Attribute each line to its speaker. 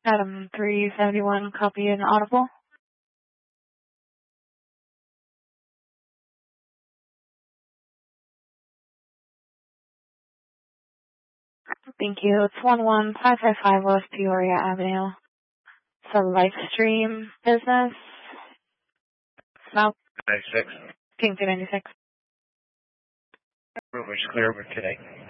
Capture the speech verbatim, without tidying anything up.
Speaker 1: Adam three seventy-one, copy and audible. Thank you. It's one one five five five West Peoria Avenue. It's a live stream business. South
Speaker 2: ninety-six.
Speaker 1: King two ninety-six.
Speaker 2: Room is clear over today.